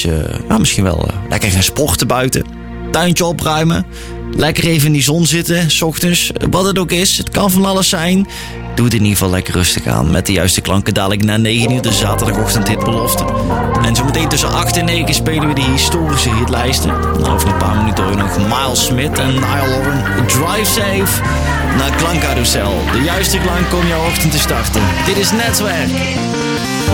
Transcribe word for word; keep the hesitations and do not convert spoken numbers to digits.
uh, nou, misschien wel uh, lekker gaan sporten buiten. Tuintje opruimen. Lekker even in die zon zitten, 's ochtends. Wat het ook is, het kan van alles zijn. Doe het in ieder geval lekker rustig aan. Met de juiste klanken dadelijk na negen uur de zaterdagochtend hitbelofte. En zo meteen tussen acht en negen spelen we de historische hitlijsten. Nou, over een paar minuten hoor je nog Miles Smith en Niall Horan. Drive Safe naar Klankcarousel. De juiste klank om jouw ochtend te starten. Dit is Netwerk.